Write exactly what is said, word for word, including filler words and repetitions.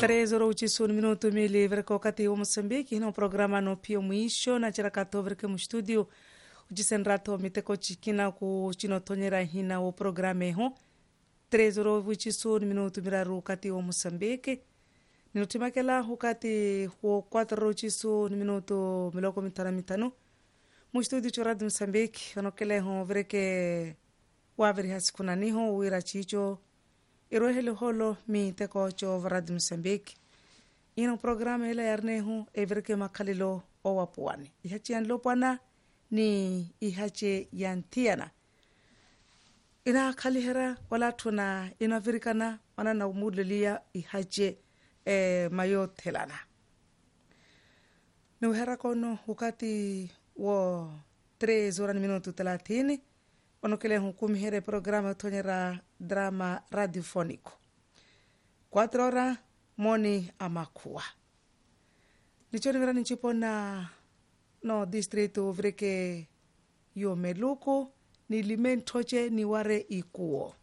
três horas uchisu no minuto mili verka wakati wa Mosambiki hina programa no pio mwisho na chirakato verka mu studio uchisenrato miteko chikina ku chinotonyera hina wo programe ho três horas uchisu no minuto miraru wakati wa Mosambiki nilutimakela wakati wa quatro horas uchisu no minuto miloko mitano mitano mu studio chorado Mosambiki onokele ho verke wa veri hasikuna niho wira chicho irohele holo mi teko cho varad Mosambiki ino programa ila yarnehu everke makalilo o wapuani ihachi an lopana ni ihache yantiana ina kalihera wala tuna ina virikana wana na umulilia ihache e, mayo telana nuhera kono wakati wa tres horas minuto thelathini onokele hukumi here programa tonyera drama radiofonico quatro horas moni amakua nichoni vera nichipona no distrito vreke yo meluko ni limentoche ni ware ikuo